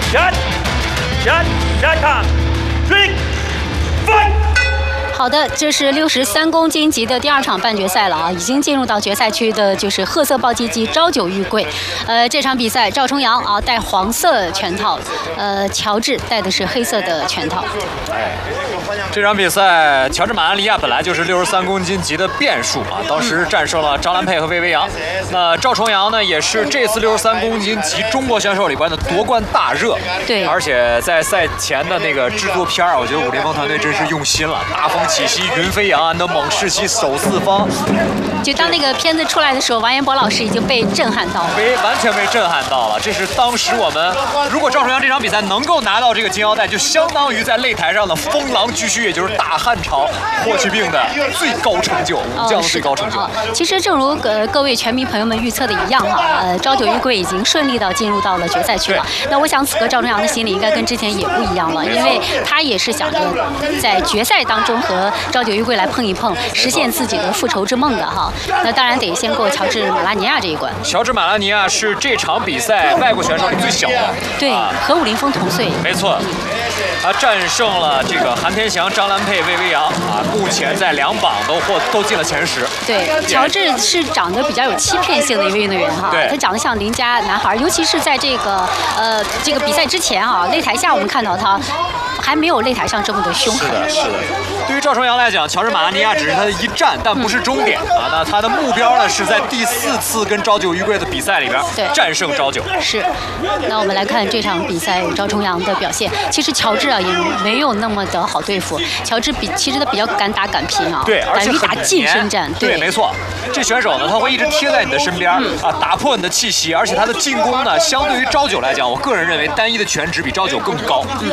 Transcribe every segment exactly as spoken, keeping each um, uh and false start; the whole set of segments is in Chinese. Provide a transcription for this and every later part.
Shut, shut, shut time. Ready, fight. 好的，这是六十三公斤级的第二场半决赛了啊，已经进入到决赛区的就是褐色暴击机朝九玉桂。呃，这场比赛赵重阳啊戴黄色拳套，呃，乔治戴的是黑色的拳套。 哎，这场比赛乔治马拉尼亚本来就是六十三公斤级的变数啊，当时战胜了张兰佩和魏维扬。那赵重阳呢，也是这次六十三公斤级中国选手里边的夺冠大热。 对， 而且在赛前的那个制作片儿，我觉得武林风团队真是用心了，大风起兮云飞扬，安得猛士其守四方。 就当那个片子出来的时候，王彦博老师已经被震撼到了， 被完全被震撼到了。这是当时我们，如果赵重阳这场比赛能够拿到这个金腰带，就相当于在擂台上的风狼居胥，也就是大汉朝霍去病的最高成就，武将的最高成就。 哦哦、其实正如呃各位拳迷朋友们预测的一样哈，呃，朝九玉桂已经顺利到进入到了决赛区了。那我想此刻赵重阳的心里应该跟之前也不一样了，因为他也是想着在决赛当中和朝九玉桂来碰一碰，实现自己的复仇之梦的哈。那当然得先过乔治马拉尼亚这一关。 乔治马拉尼亚是这场比赛外国选手里最小的， 对，啊、和武林风同岁。 没错，他战胜了这个韩天祥、张兰佩、魏维扬啊，目前在两榜都获都进了前十。 对，乔治是长得比较有欺骗性的一位运动员哈，他长得像邻家男孩，尤其是在这个呃这个比赛之前啊，擂台下我们看到他还没有擂台上这么的凶狠。 是的，是的。对于赵重阳来讲，乔治马拉尼亚只是他的一战，但不是终点、嗯、啊。那他的目标呢，是在第四次跟朝九玉桂的比赛里边战胜朝九。 是。那我们来看这场比赛赵重阳的表现。其实乔治啊也没有那么的好对付，乔治比其实他比较敢打敢拼啊， 对，而且打近身战。 对，对没错。这选手呢，他会一直贴在你的身边、嗯、啊，打破你的气息，而且他的进攻呢，相对于朝九来讲，我个人认为单一的拳值比朝九更高。嗯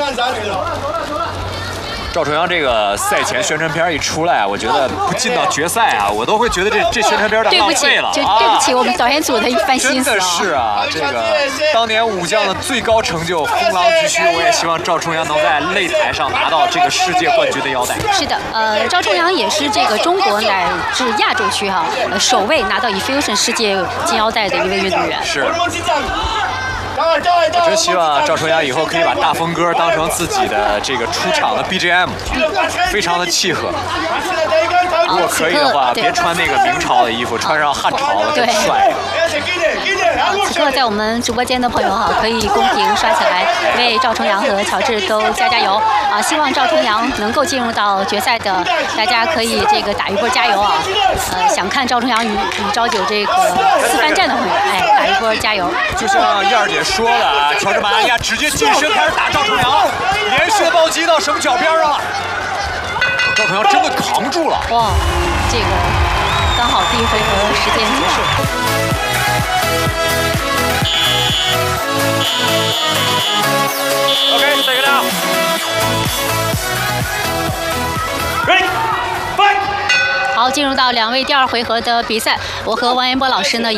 赵重阳这个赛前宣传片一出来，我觉得不进到决赛啊，我都会觉得这这宣传片有点浪费了。 对不起，就对不起我们导演组的一番心思啊。 真的是啊，这个当年武将的最高成就风狼居胥，我也希望赵重阳能在擂台上拿到这个世界冠军的腰带。 是的，呃，赵重阳也是这个中国乃至亚洲区哈、呃、首位拿到 Effusion 世界金腰带的一位运动员。 是。我真希望赵重阳以后可以把大风歌当成自己的这个出场的 B G M， 非常的契合。如果可以的话，别穿那个明朝的衣服，穿上汉朝的更帅。 此刻在我们直播间的朋友哈，可以公屏刷起来，为赵重阳和乔治都加加油啊！希望赵重阳能够进入到决赛的，大家可以这个打一波加油啊！呃，想看赵重阳与与朝九这个四番战的朋友，哎，打一波加油！ 就像燕儿姐说的啊，乔治马拉尼亚直接近身开始打赵重阳，连续的暴击到绳脚边上了，赵重阳真的扛住了！ 哇，这个刚好第一回合时间结束。 Okay, take it out. Ready, fight. 好，进入到两位第二回合的比赛，我和王彦博老师呢。